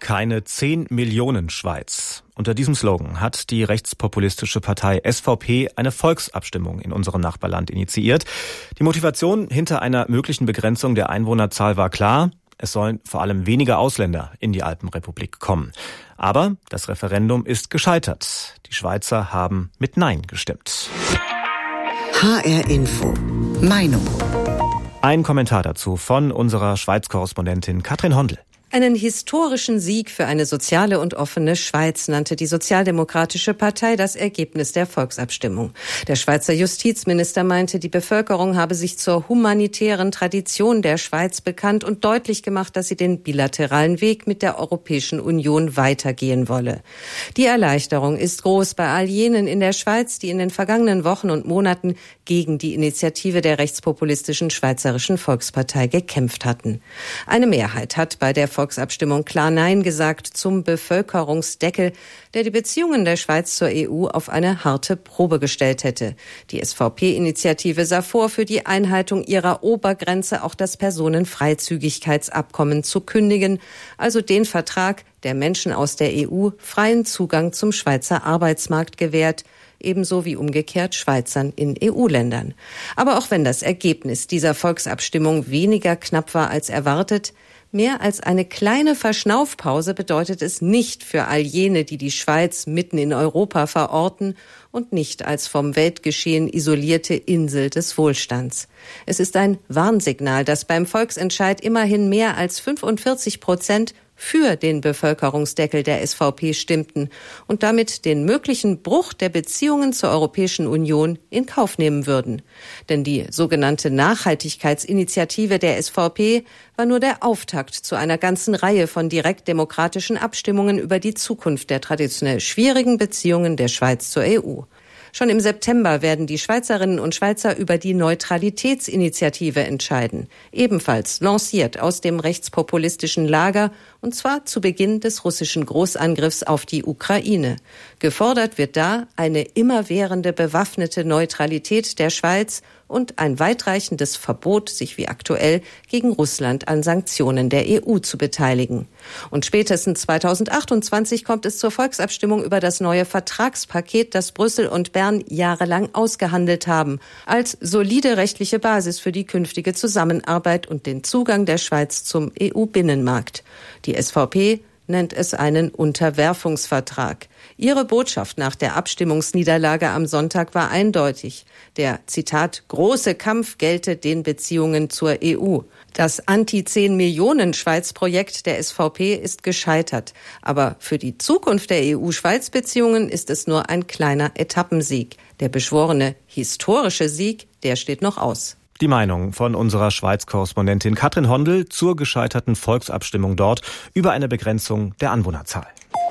Keine 10 Millionen Schweiz. Unter diesem Slogan hat die rechtspopulistische Partei SVP eine Volksabstimmung in unserem Nachbarland initiiert. Die Motivation hinter einer möglichen Begrenzung der Einwohnerzahl war klar. Es sollen vor allem weniger Ausländer in die Alpenrepublik kommen. Aber das Referendum ist gescheitert. Die Schweizer haben mit Nein gestimmt. HR Info. Meinung. Ein Kommentar dazu von unserer Schweiz-Korrespondentin Katrin Hondel. Einen historischen Sieg für eine soziale und offene Schweiz nannte die Sozialdemokratische Partei das Ergebnis der Volksabstimmung. Der Schweizer Justizminister meinte, die Bevölkerung habe sich zur humanitären Tradition der Schweiz bekannt und deutlich gemacht, dass sie den bilateralen Weg mit der Europäischen Union weitergehen wolle. Die Erleichterung ist groß bei all jenen in der Schweiz, die in den vergangenen Wochen und Monaten gegen die Initiative der rechtspopulistischen Schweizerischen Volkspartei gekämpft hatten. Eine Mehrheit hat bei der Volksabstimmung klar Nein gesagt zum Bevölkerungsdeckel, der die Beziehungen der Schweiz zur EU auf eine harte Probe gestellt hätte. Die SVP-Initiative sah vor, für die Einhaltung ihrer Obergrenze auch das Personenfreizügigkeitsabkommen zu kündigen, also den Vertrag, der Menschen aus der EU freien Zugang zum Schweizer Arbeitsmarkt gewährt, ebenso wie umgekehrt Schweizern in EU-Ländern. Aber auch wenn das Ergebnis dieser Volksabstimmung weniger knapp war als erwartet, mehr als eine kleine Verschnaufpause bedeutet es nicht für all jene, die die Schweiz mitten in Europa verorten und nicht als vom Weltgeschehen isolierte Insel des Wohlstands. Es ist ein Warnsignal, dass beim Volksentscheid immerhin mehr als 45% für den Bevölkerungsdeckel der SVP stimmten und damit den möglichen Bruch der Beziehungen zur Europäischen Union in Kauf nehmen würden. Denn die sogenannte Nachhaltigkeitsinitiative der SVP war nur der Auftakt zu einer ganzen Reihe von direktdemokratischen Abstimmungen über die Zukunft der traditionell schwierigen Beziehungen der Schweiz zur EU. Schon im September werden die Schweizerinnen und Schweizer über die Neutralitätsinitiative entscheiden, ebenfalls lanciert aus dem rechtspopulistischen Lager, und zwar zu Beginn des russischen Großangriffs auf die Ukraine. Gefordert wird da eine immerwährende bewaffnete Neutralität der Schweiz und ein weitreichendes Verbot, sich wie aktuell gegen Russland an Sanktionen der EU zu beteiligen. Und spätestens 2028 kommt es zur Volksabstimmung über das neue Vertragspaket, das Brüssel und Bern jahrelang ausgehandelt haben, als solide rechtliche Basis für die künftige Zusammenarbeit und den Zugang der Schweiz zum EU-Binnenmarkt. Die SVP nennt es einen Unterwerfungsvertrag. Ihre Botschaft nach der Abstimmungsniederlage am Sonntag war eindeutig. Der, Zitat, große Kampf gelte den Beziehungen zur EU. Das Anti-10-Millionen-Schweiz-Projekt der SVP ist gescheitert. Aber für die Zukunft der EU-Schweiz-Beziehungen ist es nur ein kleiner Etappensieg. Der beschworene historische Sieg, der steht noch aus. Die Meinung von unserer Schweiz-Korrespondentin Katrin Hondel zur gescheiterten Volksabstimmung dort über eine Begrenzung der Anwohnerzahl.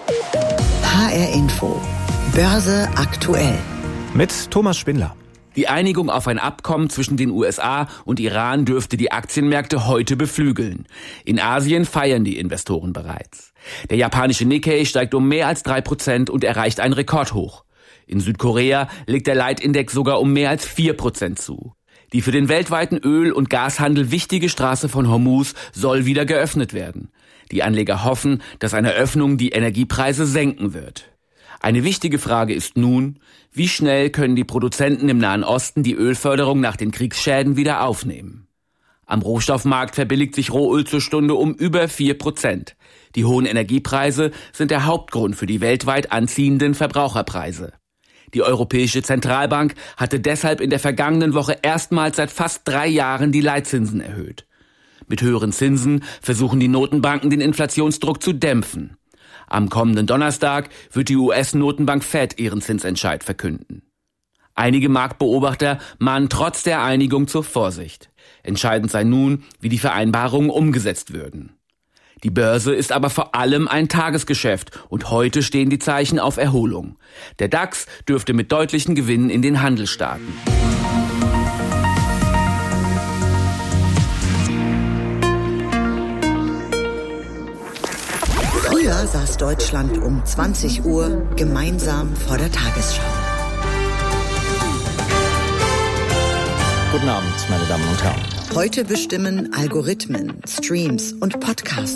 HR Info. Börse aktuell. Mit Thomas Spindler. Die Einigung auf ein Abkommen zwischen den USA und Iran dürfte die Aktienmärkte heute beflügeln. In Asien feiern die Investoren bereits. Der japanische Nikkei steigt um mehr als 3% und erreicht ein Rekordhoch. In Südkorea legt der Leitindex sogar um mehr als 4% zu. Die für den weltweiten Öl- und Gashandel wichtige Straße von Hormuz soll wieder geöffnet werden. Die Anleger hoffen, dass eine Öffnung die Energiepreise senken wird. Eine wichtige Frage ist nun, wie schnell können die Produzenten im Nahen Osten die Ölförderung nach den Kriegsschäden wieder aufnehmen? Am Rohstoffmarkt verbilligt sich Rohöl zur Stunde um über 4%. Die hohen Energiepreise sind der Hauptgrund für die weltweit anziehenden Verbraucherpreise. Die Europäische Zentralbank hatte deshalb in der vergangenen Woche erstmals seit fast 3 Jahren die Leitzinsen erhöht. Mit höheren Zinsen versuchen die Notenbanken, den Inflationsdruck zu dämpfen. Am kommenden Donnerstag wird die US-Notenbank Fed ihren Zinsentscheid verkünden. Einige Marktbeobachter mahnen trotz der Einigung zur Vorsicht. Entscheidend sei nun, wie die Vereinbarungen umgesetzt würden. Die Börse ist aber vor allem ein Tagesgeschäft und heute stehen die Zeichen auf Erholung. Der DAX dürfte mit deutlichen Gewinnen in den Handel starten. Früher saß Deutschland um 20 Uhr gemeinsam vor der Tagesschau. Guten Abend, meine Damen und Herren. Heute bestimmen Algorithmen, Streams und Podcasts